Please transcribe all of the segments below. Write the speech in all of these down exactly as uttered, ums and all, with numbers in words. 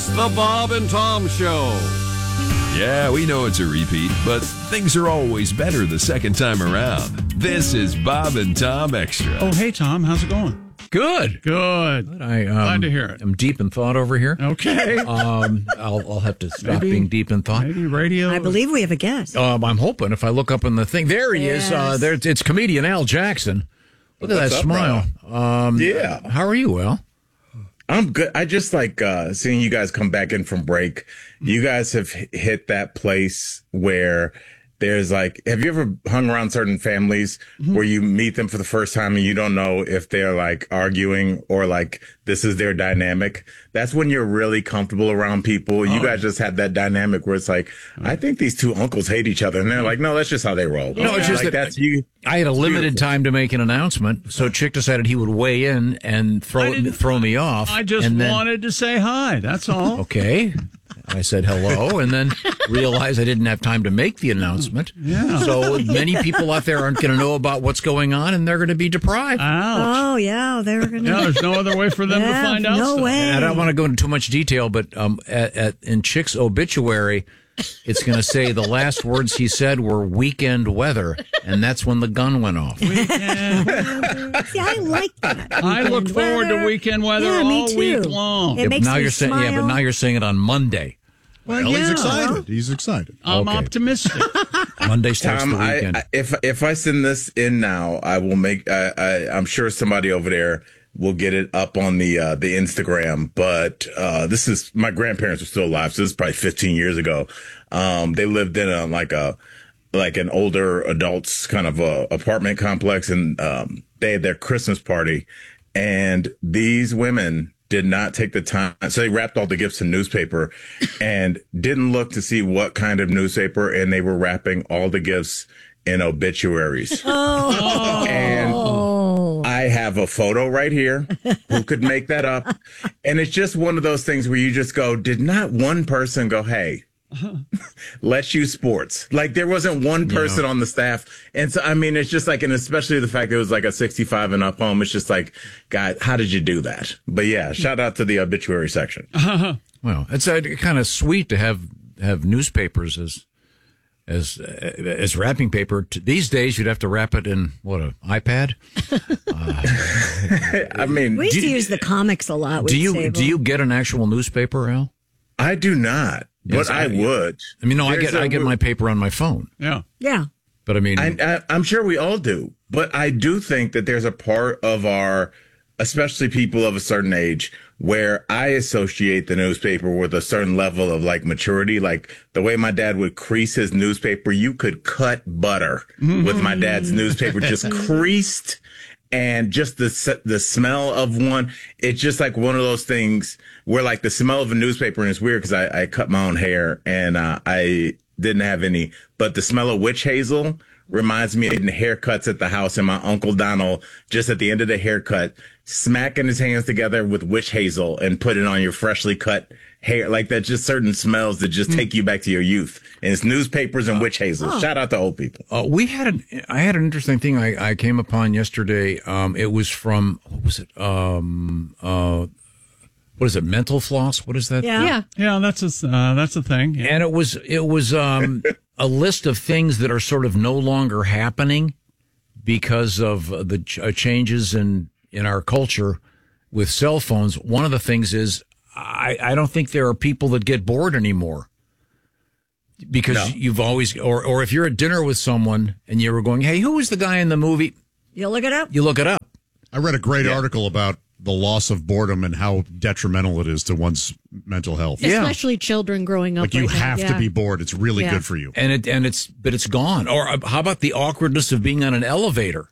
It's the Bob and Tom Show. Yeah, we know it's a repeat, but things are always better the second time around. This is Bob and Tom Extra. Oh, hey, Tom. How's it going? Good. Good. I, um, Glad to hear it. I'm deep in thought over here. Okay. Um, I'll, I'll have to stop Maybe- being deep in thought. Maybe radio. I believe we have a guest. Um, I'm hoping if I look up in the thing, there he is. Uh, Yes. there, it's comedian Al Jackson. Look at What's that up, smile. Um, Yeah. How are you, Al? I'm good. I just like uh, seeing you guys come back in from break. You guys have h- hit that place where there's like, have you ever hung around certain families Mm-hmm. where you meet them for the first time and you don't know if they're like arguing or like this is their dynamic? That's when you're really comfortable around people. You Oh. guys just have that dynamic where it's like, I think these two uncles hate each other. And they're like, no, that's just how they roll. No, it's just like, that that's you. I had a limited beautiful. time to make an announcement, so Chick decided he would weigh in and I throw didn't- throw me off. I just and then, wanted to say hi. That's all. Okay. I said hello and then realized I didn't have time to make the announcement. Yeah. So many people out there aren't going to know about what's going on and they're going to be deprived. Ouch. Oh, yeah, they're going to. Yeah, there's no other way for them Yeah, to find out. no stuff. way. And I don't want to go into too much detail, but um, at, at, in Chick's obituary, it's going to say the last words he said were weekend weather, and that's when the gun went off. Weekend. See, I like that. I look Weekend forward to weather. weekend weather Yeah, me all too. week long. It Yeah, but makes now me you're saying, yeah, but smile. now you're saying it on Monday. Well, Well, he's yeah. excited. He's excited. I'm Okay. optimistic. Monday starts Tom, the I, weekend. I, if if I send this in now, I will make. I, I, I'm sure somebody over there will get it up on the uh, the Instagram. But uh, this is my grandparents were still alive, so this is probably fifteen years ago. Um, they lived in a like a like an older adults kind of a apartment complex, and um, they had their Christmas party, and these women did not take the time. So they wrapped all the gifts in newspaper and didn't look to see what kind of newspaper. And they were wrapping all the gifts in obituaries. Oh. And I have a photo right here. Who could make that up? And it's just one of those things where you just go, did not one person go, hey, let's use sports. Like there wasn't one person on the staff. And so, I mean, it's just like, and especially the fact that it was like a sixty-five and up home. It's just like, God, how did you do that? But yeah, shout out to the obituary section. Well, it's uh, kind of sweet to have have newspapers as as uh, as wrapping paper. T- These days, you'd have to wrap it in what, an iPad. I mean, We used do, to use the comics a lot. With Do you Sable. do you get an actual newspaper, Al? I do not, Yes, but I, I- would. I mean, no, I There's get a- I get my paper on my phone, Yeah. Yeah. but I mean, I, I, I'm sure we all do, but I do think that there's a part of our, especially people of a certain age, where I associate the newspaper with a certain level of like maturity. Like the way my dad would crease his newspaper, you could cut butter with my dad's newspaper, just creased. And just the s- the smell of one, it's just like one of those things where like the smell of a newspaper, and it's weird because I, I cut my own hair and uh, I didn't have any, but the smell of witch hazel reminds me of the haircuts at the house and my Uncle Donald just at the end of the haircut, smacking his hands together with witch hazel and put it on your freshly cut hair. Like that, just certain smells that just take you back to your youth. And it's newspapers and witch hazel. Shout out to old people. Uh, we had an, I had an interesting thing I, I came upon yesterday. Um, it was from, what was it? Um, uh, what is it? Mental floss? What is that? Yeah. Yeah. Yeah, that's a, uh, that's a thing. Yeah. And it was, it was, um, a list of things that are sort of no longer happening because of the ch- uh, changes in, in our culture with cell phones. One of the things is I, I don't think there are people that get bored anymore. Because No. you've always, or, or if you're at dinner with someone and you were going, hey, who was the guy in the movie? You look it up. You look it up. I read a great Yeah. article about the loss of boredom and how detrimental it is to one's mental health. Yeah. Especially children growing up. Like you right now. have Yeah. to be bored. It's really Yeah. good for you. And it, and it's, but it's gone. Or uh, how about the awkwardness of being on an elevator?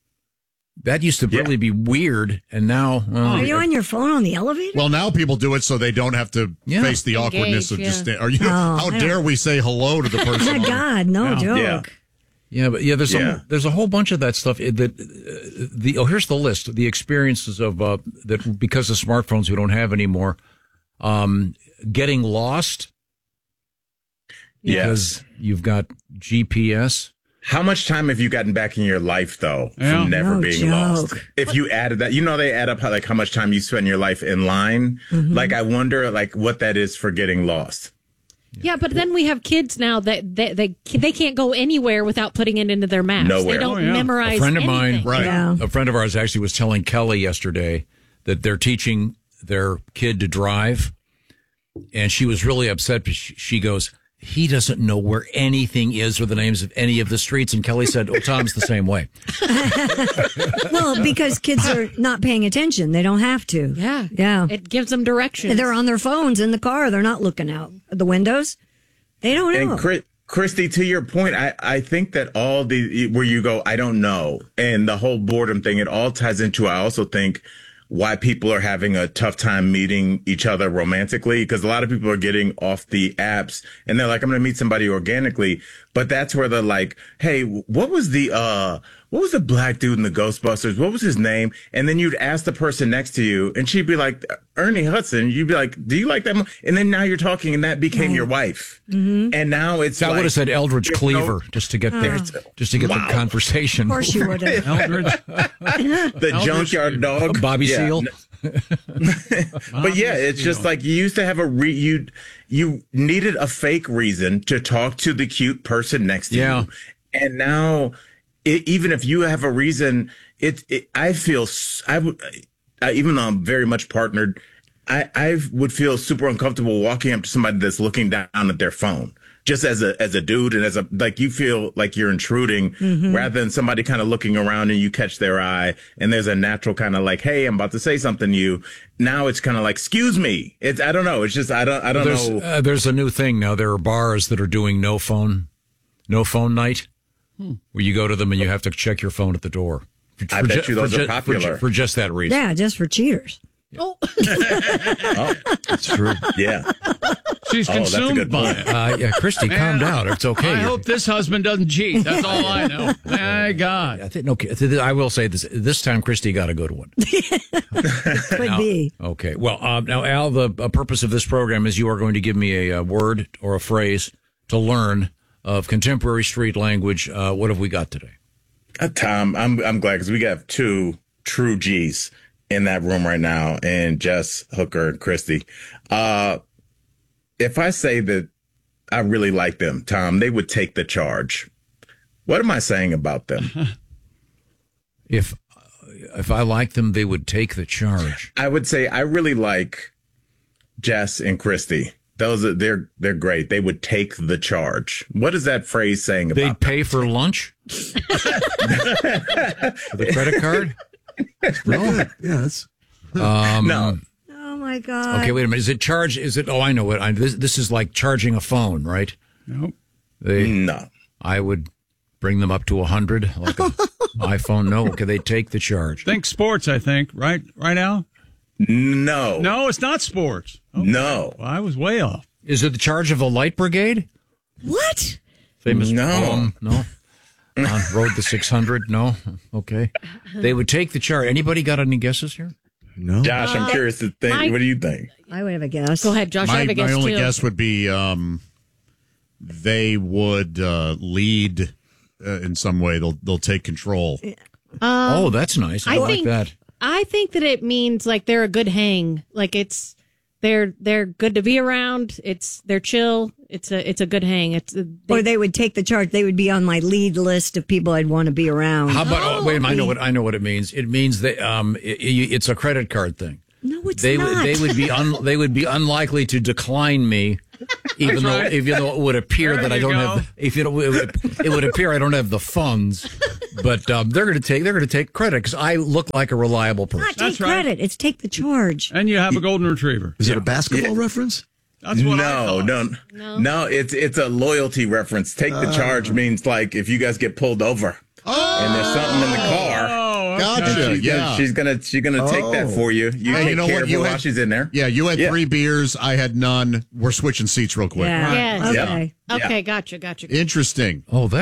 That used to Yeah. really be weird. And now, well, Are you on your phone on the elevator? Well, now people do it so they don't have to Yeah. face the Engage, awkwardness of just. yeah. Sta- are you? Oh, how I dare don't- we say hello to the person? Oh, on the- God, no Yeah. joke. Yeah. yeah, but yeah, there's Yeah. a, there's a whole bunch of that stuff that, uh, the, oh, here's the list, the experiences of, uh, that because of smartphones we don't have anymore, um, getting lost Yes. because you've got G P S. How much time have you gotten back in your life, though, Yeah. from never No being joke. lost? If you added that, you know, they add up how, like how much time you spend in your life in line. Mm-hmm. Like, I wonder, like, what that is for getting lost. Yeah, but then we have kids now that they, they they can't go anywhere without putting it into their maps. Nowhere. They don't Oh, yeah. memorize A friend of anything. mine, Right. Yeah. a friend of ours actually was telling Kelly yesterday that they're teaching their kid to drive, and she was really upset. Because she she goes, he doesn't know where anything is or the names of any of the streets. And Kelly said, "Oh, Tom's the same way." Well, because kids are not paying attention. They don't have to. Yeah. Yeah. It gives them directions. They're on their phones in the car. They're not looking out the windows. They don't know. And Chris, Christy, to your point, I, I think that all the, where you go, I don't know, and the whole boredom thing, it all ties into, I also think, why people are having a tough time meeting each other romantically, because a lot of people are getting off the apps and they're like, I'm going to meet somebody organically. But that's where they're like, hey, what was the, uh, what was the black dude in the Ghostbusters? What was his name? And then you'd ask the person next to you and she'd be like, Ernie Hudson. You'd be like, do you like that? mo-" And then now you're talking and that became your wife. Mm-hmm. And now it's So I like, would have said Eldridge there's no- Cleaver just to get the just to get Wow. the conversation. Of course you would have. Eldridge. the junkyard dog. Bobby Yeah. Seale. But yeah, it's just like you used to have a re you you needed a fake reason to talk to the cute person next to Yeah. you, and now it, even if you have a reason, it, it I feel s- I would I, even though I'm very much partnered, I I would feel super uncomfortable walking up to somebody that's looking down at their phone. Just as a as a dude and as a like you feel like you're intruding rather than somebody kind of looking around and you catch their eye and there's a natural kind of like, hey, I'm about to say something to you. Now it's kind of like, excuse me. It's I don't know. It's just I don't I don't There's know. uh, there's a new thing now. There are bars that are doing no phone, no phone night, where you go to them and you have to check your phone at the door. For, I for bet you those for are for popular. for just that reason. Yeah, just for cheaters. Oh, That's true. Yeah. She's Oh, that's a consumed good by point. it. Uh, yeah, Christy, calm down. It's okay. I You're- hope this husband doesn't cheat. That's all I know. My God. I think no. I will say this. This time, Christy got a good one. Could Now- be. Okay. Well, um, now, Al, the uh, purpose of this program is you are going to give me a, uh word or a phrase to learn of contemporary street language. Uh, what have we got today? Uh, Tom, I'm I'm glad because we got two true G's in that room right now, and Jess, Hooker, and Christy. Uh, if I say that I really like them, Tom, they would take the charge. What am I saying about them? If if I like them, they would take the charge. I would say I really like Jess and Christy. Those are they're they're great. They would take the charge. What is that phrase saying about? They'd pay for lunch with a credit card. Yeah, that's Um, No, Oh my God. Okay, wait a minute. Is it charge? Is it? Oh, I know it. I, this this is like charging a phone, right? Nope. They, no. I would bring them up to a hundred, like an iPhone. No, okay, they take the charge. Think sports, I think. Right, right, Al? No. No, it's not sports. Oh, No. well, I was way off. Is it the charge of a light brigade? What? Famous No. poem? No. On Road the six hundred? No. Okay. They would take the charge. Anybody got any guesses here? no. Josh, I'm curious to think. my- What do you think? I would have a guess. go ahead, Josh. I My, have a guess my only too. guess would be um, they would uh, lead uh, in some way. They'll they'll take control. oh, that's nice. I, I like think- that. I think that it means like they're a good hang. Like it's they're they're good to be around. It's they're chill. It's a it's a good hang. It's a, they, Or they would take the charge. They would be on my lead list of people I'd want to be around. How about? Oh, wait a minute. I know what I know what it means. It means that um, it, it's a credit card thing. No, it's They not. would they would be un, they would be unlikely to decline me, even though right. even though it would appear There that I you don't go. have the, if it, would, it would appear I don't have the funds, but um, they're going to take they're going to take credit because I look like a reliable person. not take That's right. credit. It's take the charge. And you have a golden retriever. Is it a basketball reference? That's what I No, thought. no, No. no. It's it's a loyalty reference. Take the charge means like if you guys get pulled over and there's something in the car. Oh, okay. Gotcha. She's Yeah. gonna, she's gonna she's gonna take that for you. You Hey, take you know care what? of You her had- while she's in there. Yeah, you had Yeah. three beers. I had none. We're switching seats real quick. Yeah. Yes. Okay. Okay, gotcha, gotcha. Interesting. Oh, that's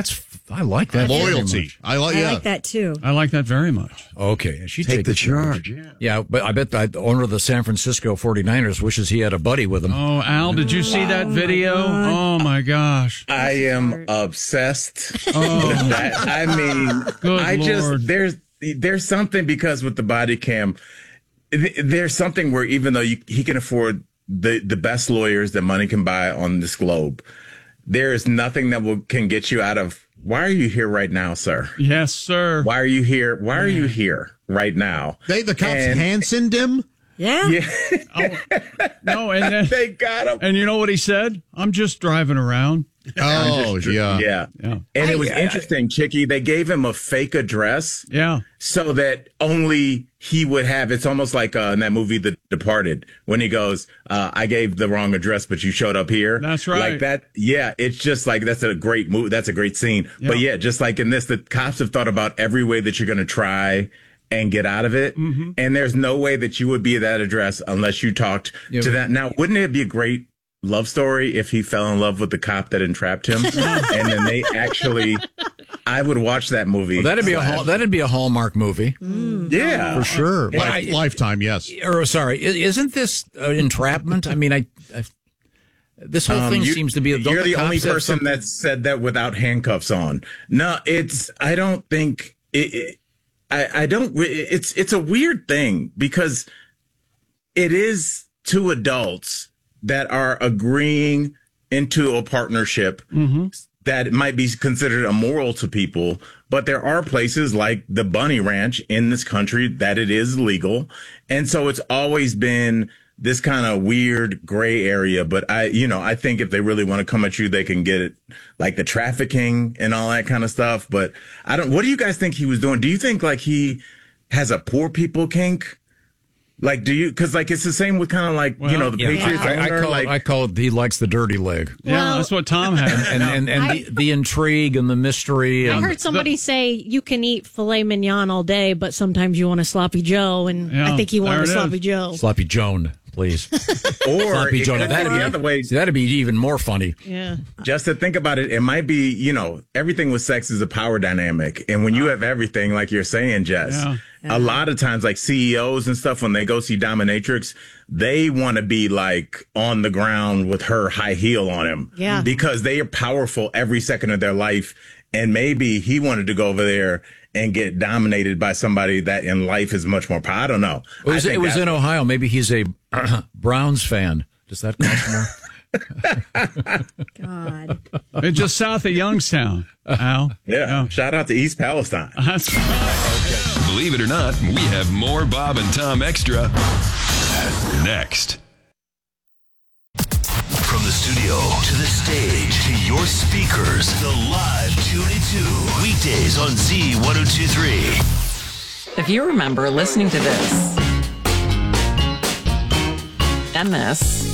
I like that. very Loyalty. much. I like. I Yeah. like that too. I like that very much. Okay, and she Take the charge. Yeah. Yeah, but I bet the owner of the San Francisco forty-niners wishes he had a buddy with him. Oh, Al, did you see that video? Oh my gosh. I am obsessed Oh. with that. I mean, Good I Lord. just there's there's something because with the body cam, th- there's something where even though you, he can afford the the best lawyers that money can buy on this globe, there is nothing that will can get you out of. Why are you here right now, sir? Yes, sir. Why are you here? Why are you here right now? They the cops And- Hansoned him. Yeah. Yeah, No, and then, they got him. and you know what he said? I'm just driving around. Oh yeah. Yeah. Yeah. And it was I- interesting, Chicky. They gave him a fake address. Yeah. So that only he would have. It's almost like uh, in that movie, The Departed, when he goes, uh, "I gave the wrong address, but you showed up here." That's right. Like that. Yeah, it's just like that's a great movie. That's a great scene. Yeah. But yeah, just like in this, the cops have thought about every way that you're going to try and get out of it. Mm-hmm. And there's no way that you would be at that address unless you talked Yeah, to but- that. Now, wouldn't it be a great love story if he fell in love with the cop that entrapped him, and then they actually? I would watch that movie. Well, that'd be a Slash- Hall, that'd be a Hallmark movie yeah, for sure. But Life, I- lifetime. Yes. or sorry, i- isn't this uh, entrapment? I mean, I, I this whole Um, thing you- seems to be. don't You're the only cops have person something- that said that without handcuffs on. No, it's. I don't think it. it I, I don't. It's. It's a weird thing because it is two adults that are agreeing into a partnership that might be considered immoral to people. But there are places like the Bunny Ranch in this country that it is legal, and so it's always been this kind of weird gray area. But I, you know, I think if they really want to come at you, they can get it, like the trafficking and all that kind of stuff. But I don't, what do you guys think he was doing? Do you think like he has a poor people kink? Like, do you, cause like, it's the same with kind of like, you know, the Yeah, Patriots I, I owner, call like, it, I call it. He likes the dirty leg, Yeah, Well- that's what Tom had. and and and the, the intrigue and the mystery. I And, heard somebody say you can eat filet mignon all day, but sometimes you want a sloppy Joe, and Yeah, I think he wanted a there it sloppy is. Joe. Sloppy Joan, please. or Sloppy it Joan. could That'd be be the other way. See, that'd be even more funny. Yeah. Just to think about it, it might be, you know, everything with sex is a power dynamic. And when you have everything, like you're saying, Jess, Yeah. a lot of times, like C E Os and stuff, when they go see Dominatrix, they want to be like on the ground with her high heel on him. Yeah. Because they are powerful every second of their life. And maybe he wanted to go over there and get dominated by somebody that in life is much more powerful. I don't know. It was, I think it was that's- in Ohio. Maybe he's a Browns fan. Does that cost more? God. It's just south of Youngstown, Al. Yeah. Shout out to East Palestine. That's Believe it or not, we have more Bob and Tom Extra next. From the studio to the stage to your speakers, the live tune into weekdays on Z ten twenty-three. If you remember listening to this and this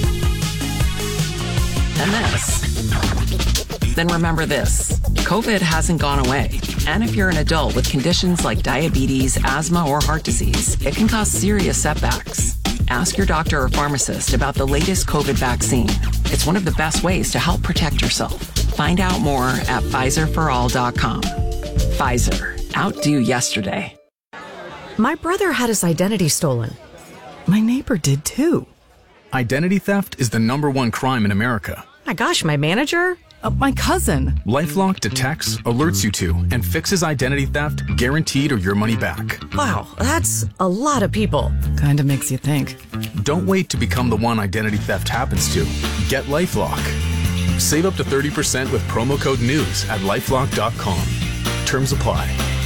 and this, then remember this. COVID hasn't gone away. And if you're an adult with conditions like diabetes, asthma, or heart disease, it can cause serious setbacks. Ask your doctor or pharmacist about the latest COVID vaccine. It's one of the best ways to help protect yourself. Find out more at Pfizer for all dot com. Pfizer. Outdo yesterday. My brother had his identity stolen. My neighbor did too. Identity theft is the number one crime in America. My gosh, my manager? Uh, my cousin. LifeLock detects, alerts you to, and fixes identity theft guaranteed or your money back. Wow, that's a lot of people. Kinda makes you think. Don't wait to become the one identity theft happens to. Get LifeLock. Save up to thirty percent with promo code NEWS at lifelock dot com. Terms apply.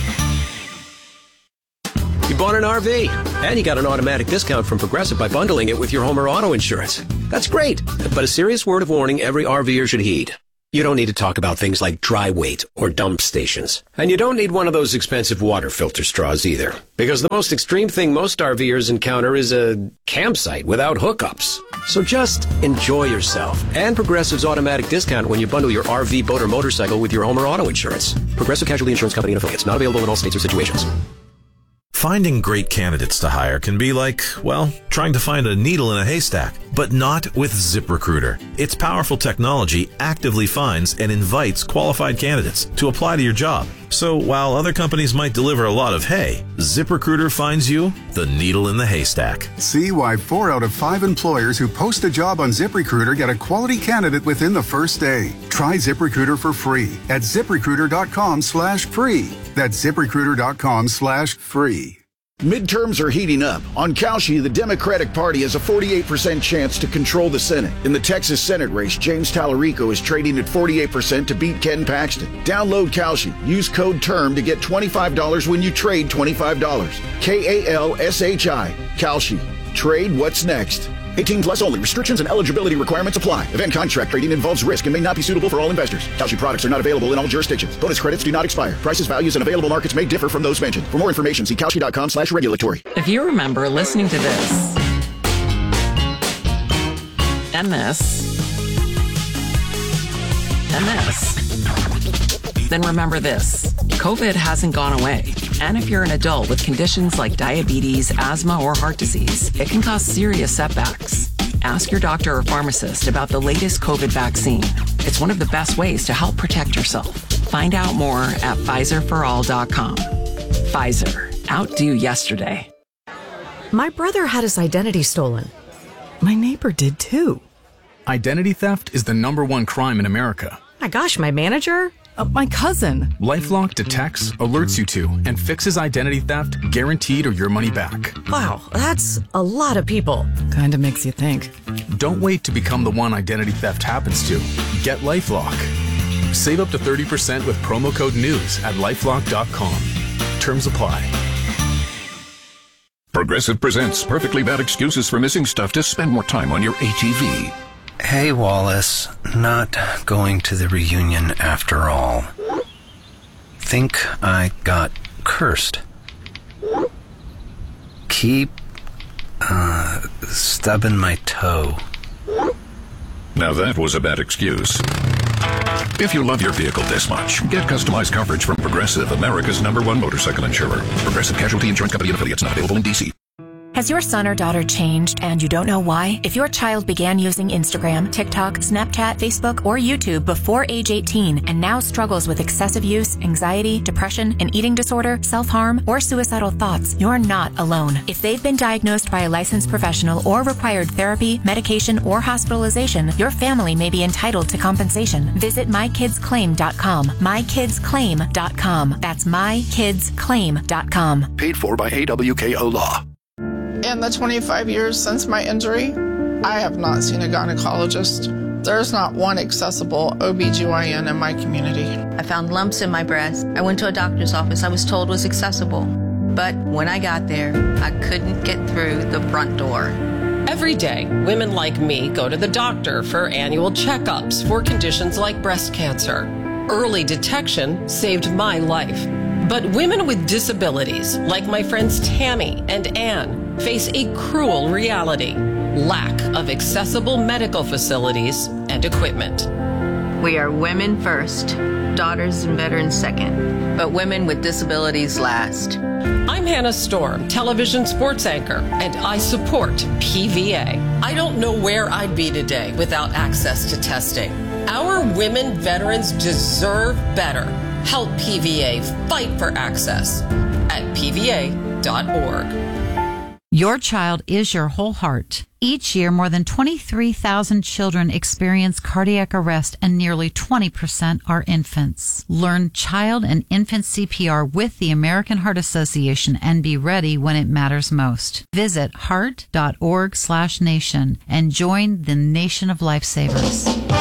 You bought an R V, and you got an automatic discount from Progressive by bundling it with your home or auto insurance. That's great, but a serious word of warning every RVer should heed. You don't need to talk about things like dry weight or dump stations. And you don't need one of those expensive water filter straws either. Because the most extreme thing most RVers encounter is a campsite without hookups. So just enjoy yourself and Progressive's automatic discount when you bundle your R V, boat, or motorcycle with your home or auto insurance. Progressive Casualty Insurance Company and affiliates. Not available in all states or situations. Finding great candidates to hire can be like, well, trying to find a needle in a haystack, but not with ZipRecruiter. Its powerful technology actively finds and invites qualified candidates to apply to your job. So while other companies might deliver a lot of hay, ZipRecruiter finds you the needle in the haystack. See why four out of five employers who post a job on ZipRecruiter get a quality candidate within the first day. Try ZipRecruiter for free at ZipRecruiter.com slash free. That's ZipRecruiter.com slash free. Midterms are heating up. On Kalshi, the Democratic Party has a forty-eight percent chance to control the Senate. In the Texas Senate race, James Tallarico is trading at forty-eight percent to beat Ken Paxton. Download Kalshi. Use code TERM to get twenty-five dollars when you trade twenty-five dollars. K A L S H I. Kalshi. Trade what's next. eighteen plus only. Restrictions and eligibility requirements apply. Event contract trading involves risk and may not be suitable for all investors. Kalshi products are not available in all jurisdictions. Bonus credits do not expire. Prices, values, and available markets may differ from those mentioned. For more information, see Kalshi.com slash regulatory. If you remember listening to this and this and this, then remember this. COVID hasn't gone away. And if you're an adult with conditions like diabetes, asthma, or heart disease, it can cause serious setbacks. Ask your doctor or pharmacist about the latest COVID vaccine. It's one of the best ways to help protect yourself. Find out more at Pfizer for all dot com. Pfizer. Outdo yesterday. My brother had his identity stolen. My neighbor did too. Identity theft is the number one crime in America. My gosh, my manager? Uh, my cousin. LifeLock detects, alerts you to, and fixes identity theft guaranteed or your money back. Wow, that's a lot of people. Kinda makes you think. Don't wait to become the one identity theft happens to. Get LifeLock. Save up to thirty percent with promo code NEWS at lifelock dot com. Terms apply. Progressive presents perfectly bad excuses for missing stuff to spend more time on your A T V. Hey, Wallace. Not going to the reunion after all. Think I got cursed. Keep, uh, stubbing my toe. Now that was a bad excuse. If you love your vehicle this much, get customized coverage from Progressive, America's number one motorcycle insurer. Progressive Casualty Insurance Company and affiliates, not available in D C. Has your son or daughter changed and you don't know why? If your child began using Instagram, TikTok, Snapchat, Facebook, or YouTube before age eighteen and now struggles with excessive use, anxiety, depression, an eating disorder, self-harm, or suicidal thoughts, you're not alone. If they've been diagnosed by a licensed professional or required therapy, medication, or hospitalization, your family may be entitled to compensation. Visit my kids claim dot com. my kids claim dot com. That's my kids claim dot com. Paid for by A W K O Law. In the twenty-five years since my injury, I have not seen a gynecologist. There's not one accessible O B G Y N in my community. I found lumps in my breast. I went to a doctor's office I was told was accessible. But when I got there, I couldn't get through the front door. Every day, women like me go to the doctor for annual checkups for conditions like breast cancer. Early detection saved my life. But women with disabilities, like my friends Tammy and Ann, face a cruel reality: lack of accessible medical facilities and equipment. We are women first, daughters and veterans second, but women with disabilities last. I'm Hannah Storm, television sports anchor, and I support P V A. I don't know where I'd be today without access to testing. Our women veterans deserve better. Help P V A fight for access at P V A dot org. Your child is your whole heart. Each year, more than twenty-three thousand children experience cardiac arrest, and nearly twenty percent are infants. Learn child and infant C P R with the American Heart Association and be ready when it matters most. Visit heart dot org slash nation and join the nation of lifesavers.